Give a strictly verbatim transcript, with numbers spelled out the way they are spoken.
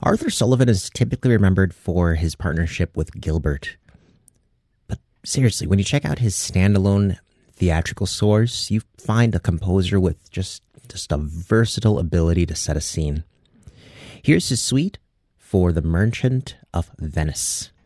Arthur Sullivan is typically remembered for his partnership with Gilbert. But seriously, when you check out his standalone theatrical scores, you find a composer with just, just a versatile ability to set a scene. Here's his suite for The Merchant of Venice.